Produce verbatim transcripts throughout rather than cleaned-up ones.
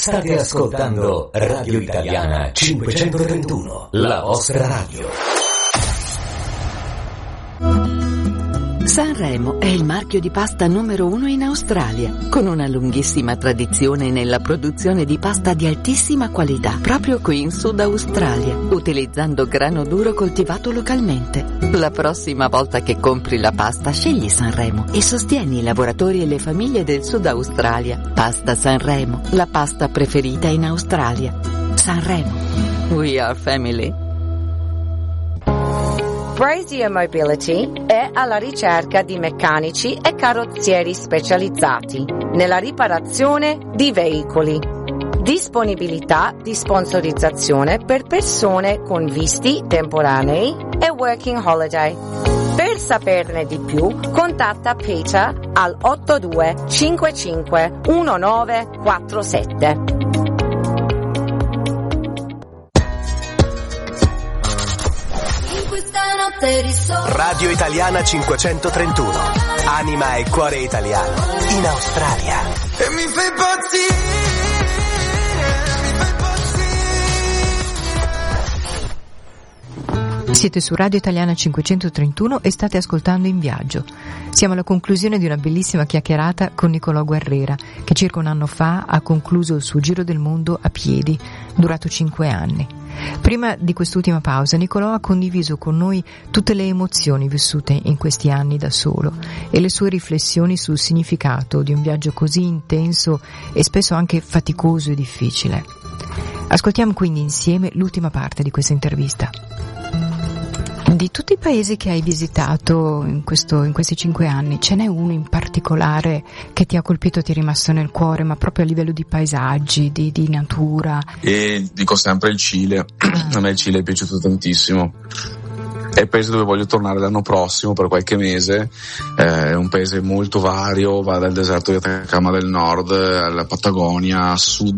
State ascoltando Radio Italiana cinquecentotrentuno, la vostra radio. Sanremo è il marchio di pasta numero uno in Australia, con una lunghissima tradizione nella produzione di pasta di altissima qualità, proprio qui in Sud Australia, utilizzando grano duro coltivato localmente. La prossima volta che compri la pasta, scegli Sanremo e sostieni i lavoratori e le famiglie del Sud Australia. Pasta Sanremo, la pasta preferita in Australia. Sanremo, we are family. Brazier Mobility è alla ricerca di meccanici e carrozzieri specializzati nella riparazione di veicoli. Disponibilità di sponsorizzazione per persone con visti temporanei e working holiday. Per saperne di più, contatta Peter al otto due cinque cinque uno nove quattro sette. Radio Italiana cinquecentotrentuno, anima e cuore italiano in Australia. E mi fai impazzire, mi fai impazzire. Siete su Radio Italiana cinquecentotrentuno e state ascoltando In Viaggio. Siamo alla conclusione di una bellissima chiacchierata con Nicolò Guerrera, che circa un anno fa ha concluso il suo giro del mondo a piedi, durato cinque anni. Prima di quest'ultima pausa, Nicolò ha condiviso con noi tutte le emozioni vissute in questi anni da solo e le sue riflessioni sul significato di un viaggio così intenso e spesso anche faticoso e difficile. Ascoltiamo quindi insieme l'ultima parte di questa intervista. Di tutti i paesi che hai visitato in, questo, in questi cinque anni, ce n'è uno in particolare che ti ha colpito, ti è rimasto nel cuore, ma proprio a livello di paesaggi, di, di natura? E dico sempre il Cile. A me il Cile è piaciuto tantissimo. È il paese dove voglio tornare l'anno prossimo per qualche mese. Eh, è un paese molto vario, va dal deserto di Atacama del nord alla Patagonia a sud.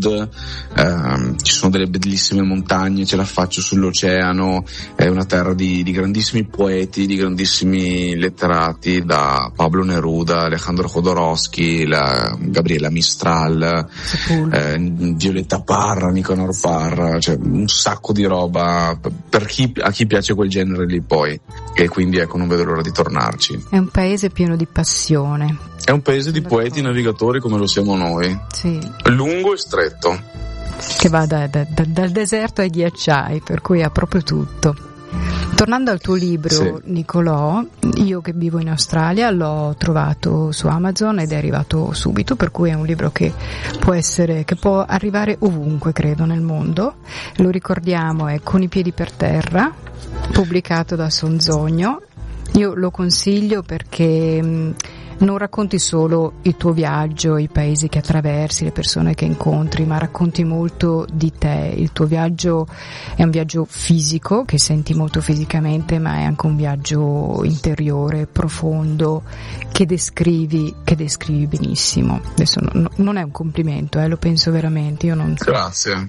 Eh, ci sono delle bellissime montagne, ce la faccio sull'oceano. È una terra di, di grandissimi poeti, di grandissimi letterati, da Pablo Neruda, Alejandro Jodorowsky, la Gabriela Mistral, eh, Violetta Parra, Nicanor Parra, cioè un sacco di roba per chi, a chi piace quel genere lì. Poi, e quindi ecco, non vedo l'ora di tornarci. È un paese pieno di passione. È un paese di poeti navigatori come lo siamo noi. Sì. Lungo e stretto. Che va da, da, da, dal deserto ai ghiacciai, per cui ha proprio tutto. Tornando al tuo libro, sì. Nicolò, io che vivo in Australia l'ho trovato su Amazon ed è arrivato subito, per cui è un libro che può essere, che può arrivare ovunque, credo, nel mondo. Lo ricordiamo, è Con i piedi per terra, pubblicato da Sonzogno. Io lo consiglio perché mh, non racconti solo il tuo viaggio, i paesi che attraversi, le persone che incontri, ma racconti molto di te. Il tuo viaggio è un viaggio fisico, che senti molto fisicamente, ma è anche un viaggio interiore, profondo, che descrivi, che descrivi benissimo. Adesso no, non è un complimento, eh, lo penso veramente. Io non... Grazie.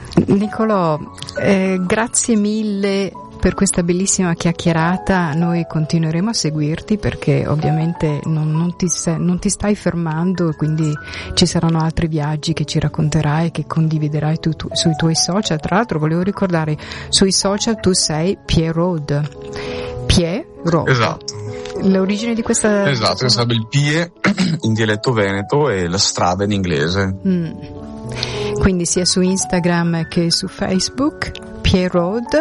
Nicolò, eh, grazie mille per questa bellissima chiacchierata. Noi continueremo a seguirti perché ovviamente non, non, ti, non ti stai fermando, quindi ci saranno altri viaggi che ci racconterai, che condividerai tu, tu, sui tuoi social. Tra l'altro volevo ricordare, sui social tu sei Pierre Road. Pierre Road. Esatto. L'origine di questa... Esatto, che sarebbe il Pie in dialetto veneto e la strada in inglese. Mm. Quindi sia su Instagram che su Facebook, Pierre Road.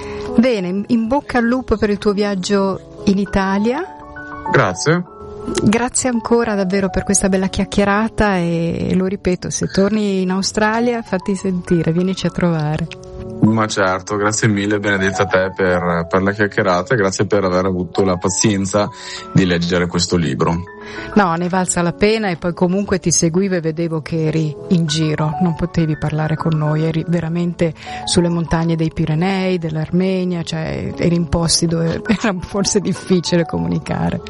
Bene, in bocca al lupo per il tuo viaggio in Italia. Grazie. Grazie ancora davvero per questa bella chiacchierata e lo ripeto, se torni in Australia fatti sentire, vienici a trovare. Ma certo, grazie mille Benedetta a te per, per la chiacchierata e grazie per aver avuto la pazienza di leggere questo libro. No, ne valsa la pena e poi comunque ti seguivo e vedevo che eri in giro, non potevi parlare con noi, eri veramente sulle montagne dei Pirenei, dell'Armenia, cioè eri in posti dove era forse difficile comunicare.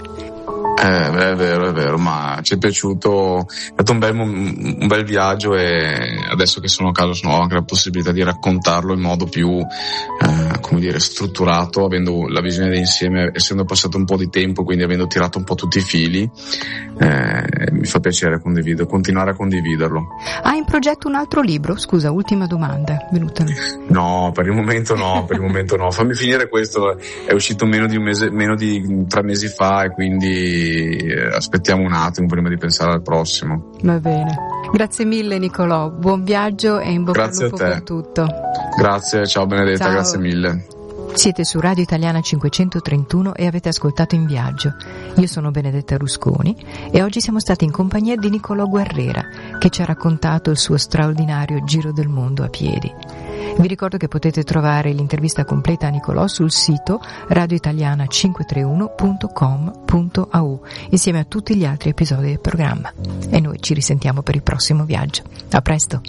Eh, beh, è vero, è vero, ma ci è piaciuto, è stato un bel, un bel viaggio e adesso che sono a casa sono, ho anche la possibilità di raccontarlo in modo più eh, come dire strutturato, avendo la visione d'insieme, essendo passato un po' di tempo, quindi avendo tirato un po' tutti i fili. Eh, mi fa piacere condividere, continuare a condividerlo. Hai in progetto un altro libro? Scusa, ultima domanda venuta. No, per il momento no, per il momento no. Fammi finire questo, è uscito meno di un mese, meno di tre mesi fa, e quindi eh, aspettiamo un attimo prima di pensare al prossimo. Va bene. Grazie mille Nicolò, buon viaggio e in bocca al lupo per tutto. Grazie, ciao Benedetta, ciao. Grazie mille. Siete su Radio Italiana cinquecentotrentuno e avete ascoltato In Viaggio. Io sono Benedetta Rusconi e oggi siamo stati in compagnia di Nicolò Guerrera, che ci ha raccontato il suo straordinario giro del mondo a piedi. Vi ricordo che potete trovare l'intervista completa a Nicolò sul sito radio italiana cinquecentotrentuno punto com punto a u insieme a tutti gli altri episodi del programma. E noi ci risentiamo per il prossimo viaggio. A presto!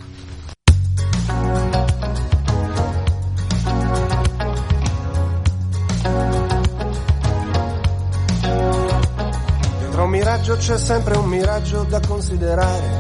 Un miraggio, c'è sempre un miraggio da considerare.